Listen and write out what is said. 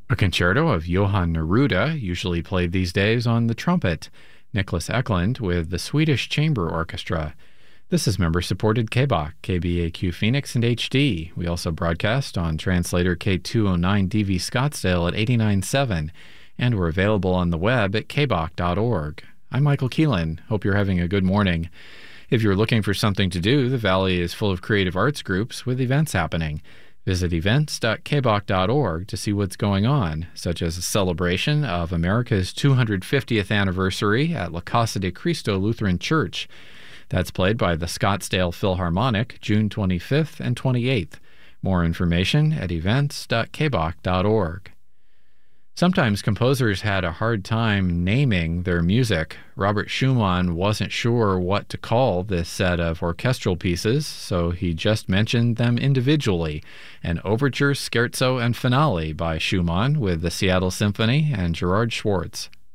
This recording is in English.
A concerto of Johann Neruda, usually played these days on the trumpet. Nicholas Eklund with the Swedish Chamber Orchestra. This is member-supported KBAQ, KBAQ Phoenix, and HD. We also broadcast on translator K209DV Scottsdale at 89.7, and we're available on the web at kbaq.org. I'm Michael Keelan. Hope you're having a good morning. If you're looking for something to do, the Valley is full of creative arts groups with events happening. Visit events.kbaq.org to see what's going on, such as a celebration of America's 250th anniversary at La Casa de Cristo Lutheran Church. That's played by the Scottsdale Philharmonic June 25th and 28th. More information at events.kbaq.org. Sometimes composers had a hard time naming their music. Robert Schumann wasn't sure what to call this set of orchestral pieces, so he just mentioned them individually: an overture, scherzo, and finale by Schumann with the Seattle Symphony and Gerard Schwartz.